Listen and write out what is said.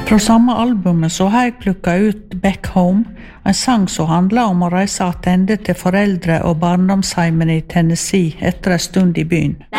Fra samme albumet så har jeg plukket ut Back Home, en sang som handler om å reise attende til foreldre og barndomsheimen i Tennessee etter en stund i byen.